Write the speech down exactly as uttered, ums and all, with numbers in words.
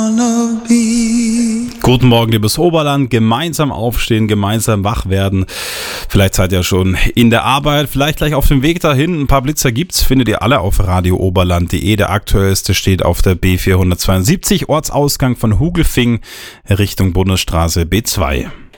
Guten Morgen, liebes Oberland. Gemeinsam aufstehen, gemeinsam wach werden. Vielleicht seid ihr schon in der Arbeit, vielleicht gleich auf dem Weg dahin. Ein paar Blitzer gibt's, findet ihr alle auf radio oberland punkt de. Der aktuellste steht auf der B vierhundertzweiundsiebzig, Ortsausgang von Hugelfing, Richtung Bundesstraße B zwei.